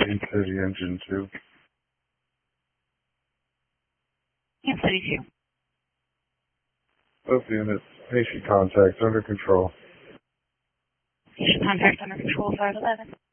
830 engine 2. Yes, 32. Both units, patient contact under control. Patient contact under control, 511.